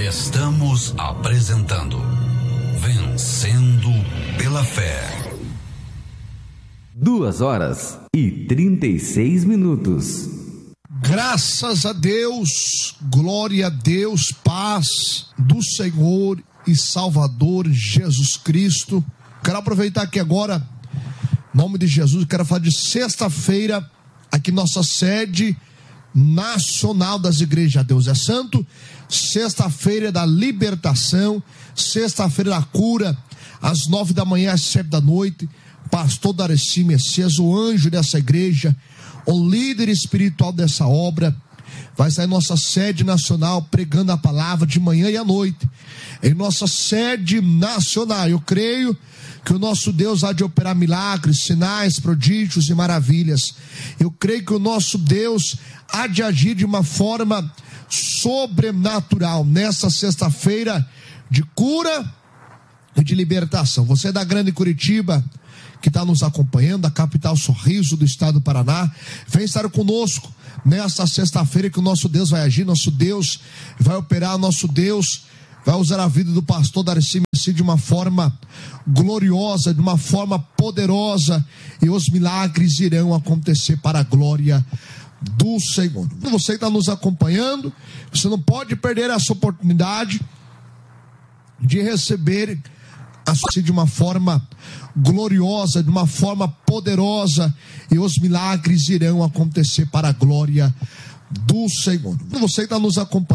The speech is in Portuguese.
Estamos apresentando Vencendo pela Fé. 2h36. Graças a Deus, glória a Deus, paz do Senhor e Salvador Jesus Cristo. Quero aproveitar aqui agora, em nome de Jesus, quero falar de sexta-feira, aqui nossa sede nacional das igrejas. Deus é Santo, sexta-feira da libertação, sexta-feira da cura, às 9 da manhã às 7 da noite, pastor Darcy Messias, o anjo dessa igreja, o líder espiritual dessa obra, vai sair nossa sede nacional pregando a palavra de manhã e à noite, em nossa sede nacional. Eu creio que o nosso Deus há de operar milagres, sinais, prodígios e maravilhas. Eu creio que o nosso Deus há de agir de uma forma sobrenatural nessa sexta-feira de cura e de libertação. Você é da Grande Curitiba, que está nos acompanhando, da capital Sorriso do estado do Paraná, vem estar conosco nesta sexta-feira, que o nosso Deus vai agir, nosso Deus vai operar, nosso Deus vai usar a vida do pastor Darcy Messias de uma forma gloriosa, de uma forma poderosa, e os milagres irão acontecer para a glória do Senhor. Você que está nos acompanhando, você não pode perder essa oportunidade de receber assim de uma forma gloriosa, de uma forma poderosa, e os milagres irão acontecer para a glória do Senhor. Você que está nos acompanhando,